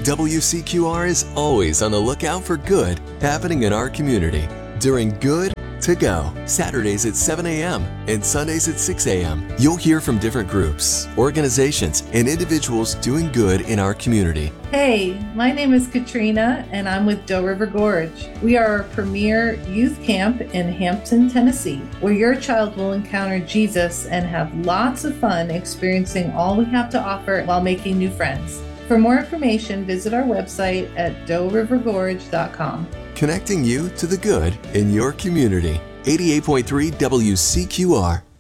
WCQR is always on the lookout for good happening in our community during Good to Go, Saturdays at 7 a.m. and Sundays at 6 a.m. You'll hear from different groups, organizations, and individuals doing good in our community. Hey, my name is Katrina, and I'm with Doe River Gorge. We are a premier youth camp in Hampton, Tennessee, where your child will encounter Jesus and have lots of fun experiencing all we have to offer while making new friends. For more information, visit our website at doerivergorge.com. Connecting you to the good in your community. 88.3 WCQR.